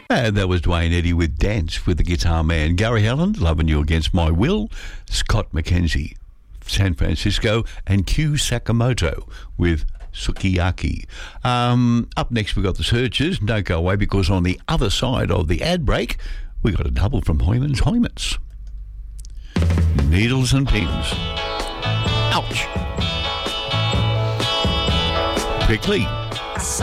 And that was Dwayne Eddy with Dance with the Guitar Man. Gary Helen, Loving You Against My Will. Scott McKenzie, San Francisco. And Q Sakamoto with Sukiyaki. Up next, we've got the Searchers. Don't go away, because on the other side of the ad break, we got a double from Hoyman's Hoymans. Needles and Pins. Ouch. Quickly.